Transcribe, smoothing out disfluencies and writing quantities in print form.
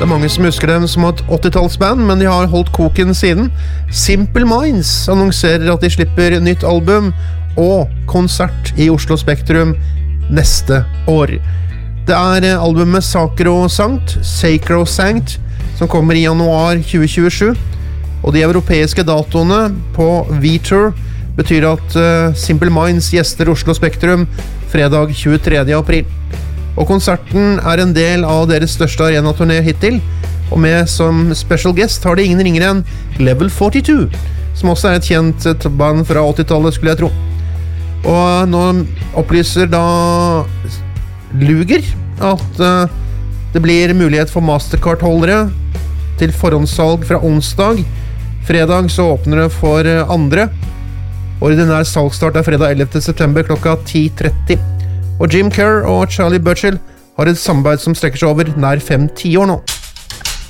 Det mange som husker dem som et 80-tallsband, men de har holdt koken siden. Simple Minds annonserer at de slipper nytt album og konsert i Oslo Spektrum neste år. Det albumet Sacrosanct, som kommer i januar 2027, og de europeiske datoene på V-Tour betyr at Simple Minds gjester Oslo Spektrum fredag 23. april. Og konserten en del av deres største arenaturné hittil, og med som special guest har de ingen ringere enn Level 42, som også et kjent band fra 80-tallet, skulle jeg tro. Og nå opplyser da Luger at det blir mulighet for Mastercard-holdere til forhåndssalg fra onsdag. Fredag så åpner det for andre. Ordinær salgstart fredag 11. september klokka 10:30. Og Jim Kerr og Charlie Burchill har et samarbeid som strekker seg over nær 5-10 år nå.